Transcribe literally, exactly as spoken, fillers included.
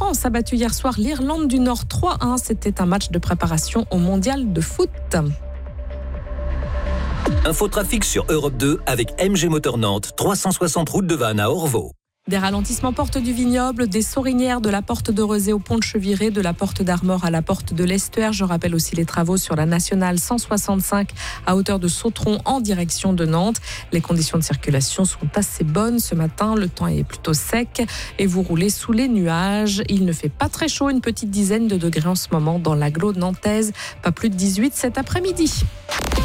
France a battu hier soir l'Irlande du Nord trois un. C'était un match de préparation au mondial de foot. Infotrafic sur Europe deux avec M G Moteur Nantes, trois cent soixante route de Vannes à Orvaux. Des ralentissements porte du Vignoble, des Sorinières, de la porte de Rezé au pont de Cheviré, de la porte d'Armor à la porte de l'Estuaire. Je rappelle aussi les travaux sur la nationale cent soixante-cinq à hauteur de Sautron en direction de Nantes. Les conditions de circulation sont assez bonnes ce matin. Le temps est plutôt sec et vous roulez sous les nuages. Il ne fait pas très chaud, une petite dizaine de degrés en ce moment dans l'agglo nantaise. Pas plus de dix-huit cet après-midi.